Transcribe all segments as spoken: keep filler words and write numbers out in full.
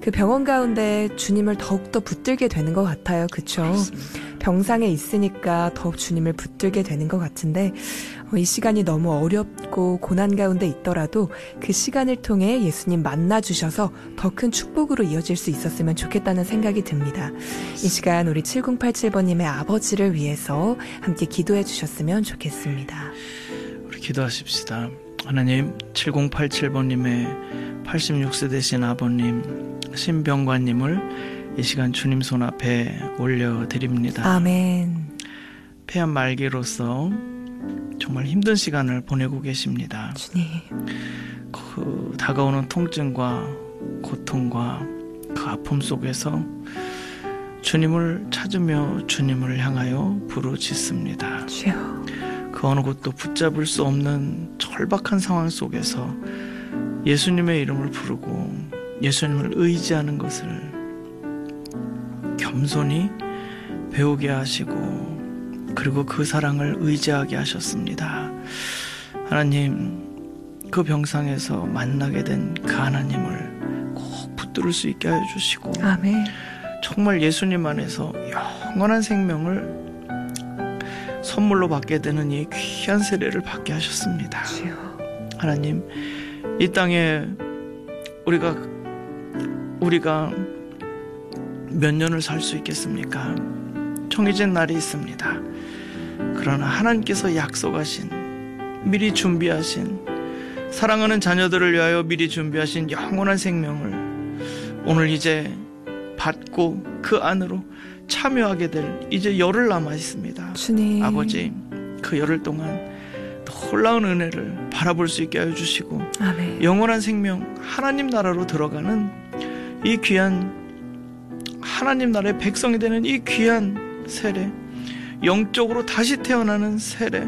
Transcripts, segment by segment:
그 병원 가운데 주님을 더욱더 붙들게 되는 것 같아요. 그쵸? 그렇습니다. 병상에 있으니까 더욱 주님을 붙들게 되는 것 같은데 이 시간이 너무 어렵고 고난 가운데 있더라도 그 시간을 통해 예수님 만나주셔서 더 큰 축복으로 이어질 수 있었으면 좋겠다는 생각이 듭니다. 이 시간 우리 칠공팔칠 번님의 아버지를 위해서 함께 기도해 주셨으면 좋겠습니다. 우리 기도하십시다. 하나님, 칠공팔칠 번님의 팔십육 세 되신 아버님 신병관님을 이 시간 주님 손 앞에 올려드립니다. 아멘. 폐암 말기로서 정말 힘든 시간을 보내고 계십니다. 주님. 그 다가오는 통증과 고통과 그 아픔 속에서 주님을 찾으며 주님을 향하여 부르짖습니다. 주여. 그 어느 곳도 붙잡을 수 없는 절박한 상황 속에서 예수님의 이름을 부르고 예수님을 의지하는 것을 겸손히 배우게 하시고 그리고 그 사랑을 의지하게 하셨습니다. 하나님, 그 병상에서 만나게 된 그 하나님을 꼭 붙들을 수 있게 하여 주시고 아멘. 정말 예수님 안에서 영원한 생명을 선물로 받게 되는 이 귀한 세례를 받게 하셨습니다. 주여. 하나님, 이 땅에 우리가 우리가 몇 년을 살 수 있겠습니까? 정해진 날이 있습니다. 그러나 하나님께서 약속하신, 미리 준비하신, 사랑하는 자녀들을 위하여 미리 준비하신 영원한 생명을 오늘 이제 받고 그 안으로 참여하게 될 이제 열흘 남아 있습니다. 주님. 아버지, 그 열흘 동안 놀라운 은혜를 바라볼 수 있게 하여 주시고 아멘. 영원한 생명, 하나님 나라로 들어가는 이 귀한 하나님 나라의 백성이 되는 이 귀한 세례, 영적으로 다시 태어나는 세례,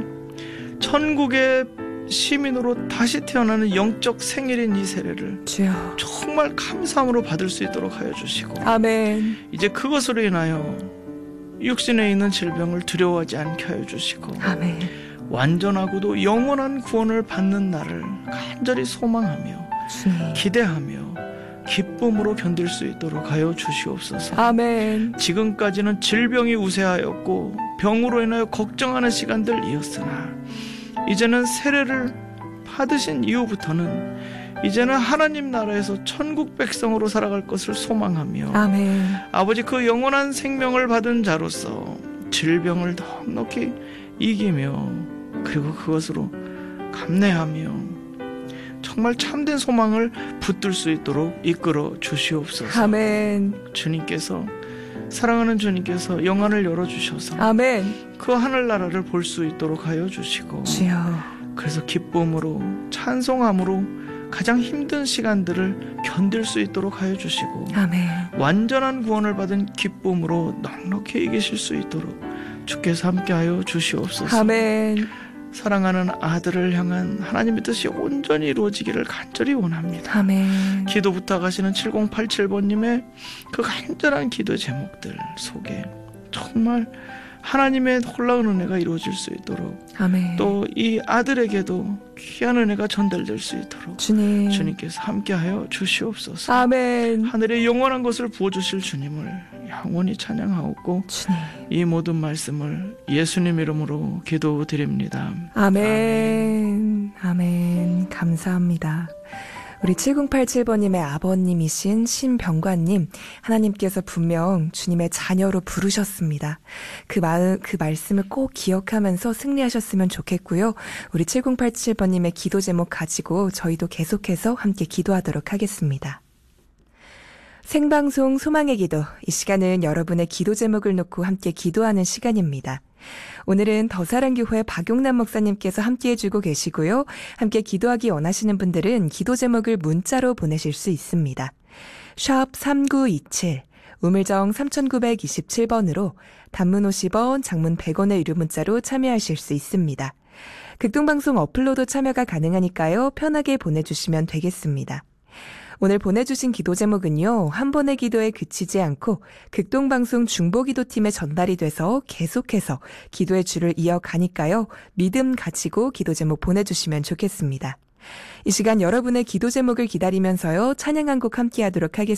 천국의 시민으로 다시 태어나는 영적 생일인 이 세례를 주여. 정말 감사함으로 받을 수 있도록 하여 주시고 아멘. 이제 그것으로 인하여 육신에 있는 질병을 두려워하지 않게 하여 주시고 아멘. 완전하고도 영원한 구원을 받는 날을 간절히 소망하며 주님. 기대하며 기쁨으로 견딜 수 있도록 하여 주시옵소서. 아멘. 지금까지는 질병이 우세하였고 병으로 인하여 걱정하는 시간들이었으나 이제는 세례를 받으신 이후부터는 이제는 하나님 나라에서 천국 백성으로 살아갈 것을 소망하며 아멘. 아버지, 그 영원한 생명을 받은 자로서 질병을 넉넉히 이기며 그리고 그것으로 감내하며 정말 참된 소망을 붙들 수 있도록 이끌어 주시옵소서. 아멘. 주님께서, 사랑하는 주님께서 영안을 열어주셔서 아멘. 그 하늘나라를 볼 수 있도록 하여 주시고 주여. 그래서 기쁨으로 찬송함으로 가장 힘든 시간들을 견딜 수 있도록 하여 주시고 아멘. 완전한 구원을 받은 기쁨으로 넉넉히 이기실 수 있도록 주께서 함께하여 주시옵소서. 아멘. 사랑하는 아들을 향한 하나님의 뜻이 온전히 이루어지기를 간절히 원합니다. 아멘. 기도 부탁하시는 칠공팔칠 번님의 그 간절한 기도 제목들 속에 정말 하나님의 놀라운 은혜가 이루어질 수 있도록 아멘. 또 이 아들에게도 귀한 은혜가 전달될 수 있도록 주님. 주님께서 함께하여 주시옵소서. 아멘. 하늘의 영원한 것을 부어주실 주님을 영원히 찬양하옵고 주님. 이 모든 말씀을 예수님 이름으로 기도드립니다. 아멘. 아멘. 감사합니다. 우리 칠공팔칠 번님의 아버님이신 신병관님, 하나님께서 분명 주님의 자녀로 부르셨습니다. 그 마음, 그 말씀을 꼭 기억하면서 승리하셨으면 좋겠고요. 우리 칠공팔칠 번님의 기도 제목 가지고 저희도 계속해서 함께 기도하도록 하겠습니다. 생방송 소망의 기도, 이 시간은 여러분의 기도 제목을 놓고 함께 기도하는 시간입니다. 오늘은 더사랑교회 박용남 목사님께서 함께 해주고 계시고요. 함께 기도하기 원하시는 분들은 기도 제목을 문자로 보내실 수 있습니다. 샵 삼구이칠, 우물정 삼구이칠 번으로 단문 오십 원, 장문 백 원의 유료 문자로 참여하실 수 있습니다. 극동방송 어플로도 참여가 가능하니까요. 편하게 보내주시면 되겠습니다. 오늘 보내주신 기도 제목은요, 한 번의 기도에 그치지 않고 극동방송 중보기도팀에 전달이 돼서 계속해서 기도의 줄을 이어가니까요, 믿음 가지고 기도 제목 보내주시면 좋겠습니다. 이 시간 여러분의 기도 제목을 기다리면서요, 찬양 한 곡 함께 하도록 하겠습니다.